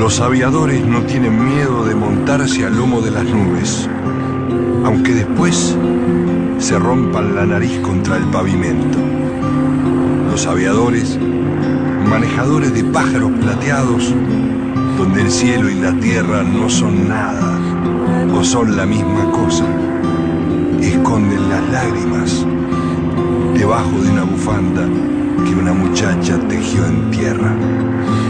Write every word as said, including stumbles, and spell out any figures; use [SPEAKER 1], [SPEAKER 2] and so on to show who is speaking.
[SPEAKER 1] Los aviadores no tienen miedo de montarse al lomo de las nubes, aunque después se rompan la nariz contra el pavimento. Los aviadores, manejadores de pájaros plateados, donde el cielo y la tierra no son nada o son la misma cosa, esconden las lágrimas debajo de una bufanda que una muchacha tejió en tierra.